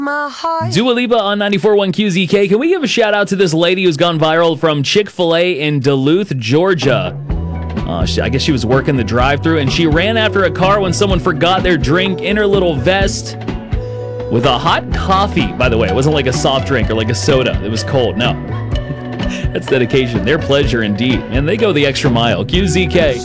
Dua Lipa on 94.1 QZK. Can we give a shout out to this lady who's gone viral from Chick-fil-A in Duluth, Georgia? I guess she was working the drive-thru and she ran after a car when someone forgot their drink in her little vest with a hot coffee. By the way, it wasn't like a soft drink or like a soda. It was cold. No. That's dedication. Their pleasure indeed. And they go the extra mile. QZK.